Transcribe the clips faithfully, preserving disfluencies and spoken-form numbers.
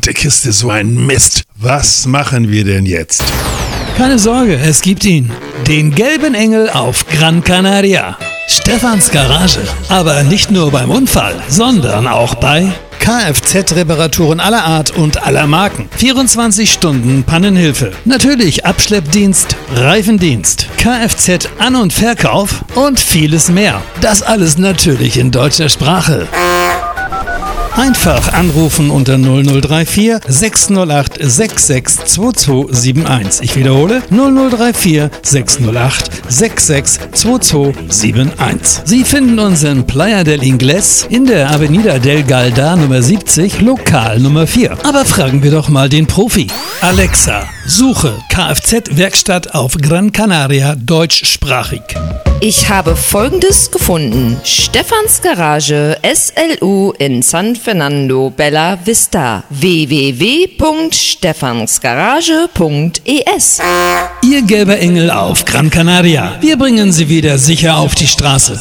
der Kiste so ein Mist. Was machen wir denn jetzt? Keine Sorge, es gibt ihn. Den gelben Engel auf Gran Canaria. Stefans Garage. Aber nicht nur beim Unfall, sondern auch bei Kfz-Reparaturen aller Art und aller Marken. vierundzwanzig Stunden Pannenhilfe. Natürlich Abschleppdienst, Reifendienst, Kfz-An- und Verkauf und vieles mehr. Das alles natürlich in deutscher Sprache. Einfach anrufen unter null null drei vier sechs null acht sechs sechs zwei zwei sieben eins. Ich wiederhole null null drei vier sechs null acht sechs sechs zwei zwei sieben eins. Sie finden uns in Playa del Ingles in der Avenida del Galda Nummer siebzig, Lokal Nummer vier. Aber fragen wir doch mal den Profi. Alexa, suche Kfz-Werkstatt auf Gran Canaria deutschsprachig. Ich habe Folgendes gefunden. Stefans Garage S L U in San Fernando Bella Vista. w w w punkt stefansgarage punkt e s. Ihr gelber Engel auf Gran Canaria. Wir bringen Sie wieder sicher auf die Straße.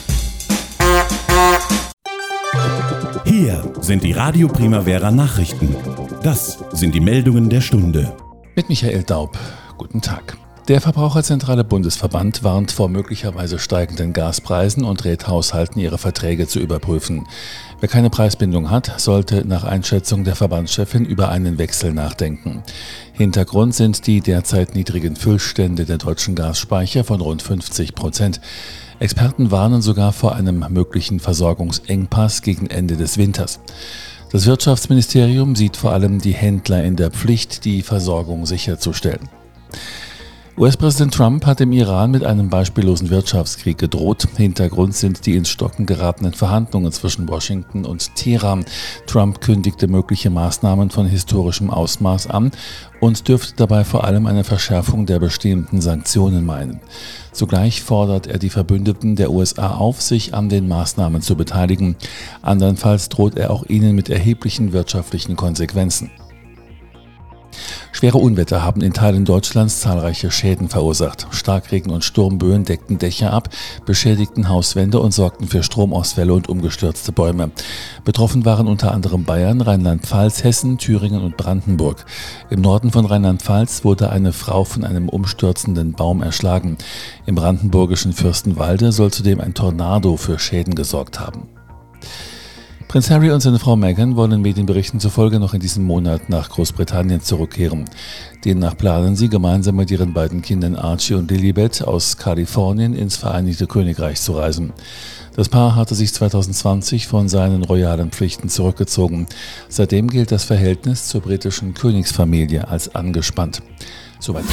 Hier sind die Radio Primavera Nachrichten. Das sind die Meldungen der Stunde. Mit Michael Daub. Guten Tag. Der Verbraucherzentrale Bundesverband warnt vor möglicherweise steigenden Gaspreisen und rät Haushalten, ihre Verträge zu überprüfen. Wer keine Preisbindung hat, sollte nach Einschätzung der Verbandschefin über einen Wechsel nachdenken. Hintergrund sind die derzeit niedrigen Füllstände der deutschen Gasspeicher von rund fünfzig Prozent. Experten warnen sogar vor einem möglichen Versorgungsengpass gegen Ende des Winters. Das Wirtschaftsministerium sieht vor allem die Händler in der Pflicht, die Versorgung sicherzustellen. U S-Präsident Trump hat im Iran mit einem beispiellosen Wirtschaftskrieg gedroht. Hintergrund sind die ins Stocken geratenen Verhandlungen zwischen Washington und Teheran. Trump kündigte mögliche Maßnahmen von historischem Ausmaß an und dürfte dabei vor allem eine Verschärfung der bestehenden Sanktionen meinen. Zugleich fordert er die Verbündeten der U S A auf, sich an den Maßnahmen zu beteiligen. Andernfalls droht er auch ihnen mit erheblichen wirtschaftlichen Konsequenzen. Schwere Unwetter haben in Teilen Deutschlands zahlreiche Schäden verursacht. Starkregen und Sturmböen deckten Dächer ab, beschädigten Hauswände und sorgten für Stromausfälle und umgestürzte Bäume. Betroffen waren unter anderem Bayern, Rheinland-Pfalz, Hessen, Thüringen und Brandenburg. Im Norden von Rheinland-Pfalz wurde eine Frau von einem umstürzenden Baum erschlagen. Im brandenburgischen Fürstenwalde soll zudem ein Tornado für Schäden gesorgt haben. Prinz Harry und seine Frau Meghan wollen Medienberichten zufolge noch in diesem Monat nach Großbritannien zurückkehren. Demnach planen sie, gemeinsam mit ihren beiden Kindern Archie und Lilibet aus Kalifornien ins Vereinigte Königreich zu reisen. Das Paar hatte sich zwanzig zwanzig von seinen royalen Pflichten zurückgezogen. Seitdem gilt das Verhältnis zur britischen Königsfamilie als angespannt. Soweit.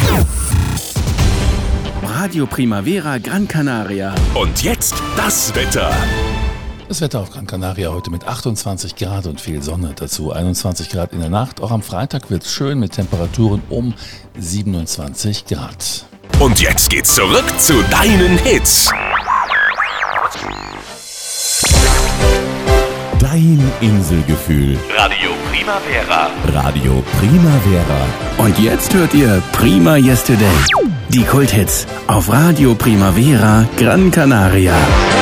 Radio Primavera Gran Canaria. Und jetzt das Wetter. Das Wetter auf Gran Canaria heute mit achtundzwanzig Grad und viel Sonne, dazu einundzwanzig Grad in der Nacht. Auch am Freitag wird es schön mit Temperaturen um siebenundzwanzig Grad. Und jetzt geht's zurück zu deinen Hits. Dein Inselgefühl. Radio Primavera. Radio Primavera. Und jetzt hört ihr Prima Yesterday. Die Kulthits auf Radio Primavera Gran Canaria.